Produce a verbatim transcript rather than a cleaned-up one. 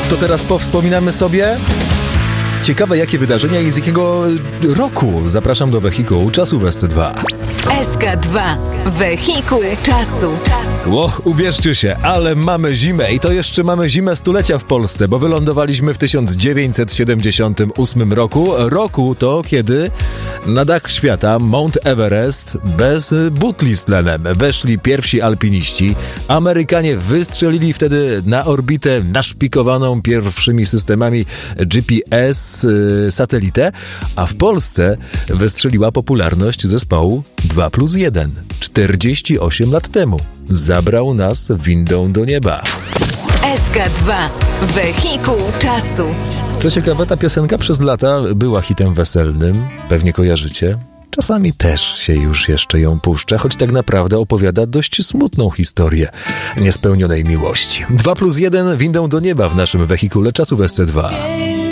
To teraz powspominamy sobie... Ciekawe, jakie wydarzenia i z jakiego roku. Zapraszam do Wehikułu Czasu w S C dwa. S K dwa. Wehikuł Czasu. Ło, ubierzcie się, ale mamy zimę i to jeszcze mamy zimę stulecia w Polsce, bo wylądowaliśmy w tysiąc dziewięćset siedemdziesiątym ósmym roku. Roku to, kiedy na dach świata Mount Everest bez butli z tlenem weszli pierwsi alpiniści. Amerykanie wystrzelili wtedy na orbitę naszpikowaną pierwszymi systemami G P S satelitę, a w Polsce wystrzeliła popularność zespołu dwa plus jeden. czterdzieści osiem lat temu zabrał nas windą do nieba. S K dwa. Wehikuł Czasu. Co ciekawe, ta piosenka przez lata była hitem weselnym, pewnie kojarzycie. Czasami też się już jeszcze ją puszcza, choć tak naprawdę opowiada dość smutną historię niespełnionej miłości. dwa plus jeden windą do nieba w naszym Wehikule Czasu w S C dwa.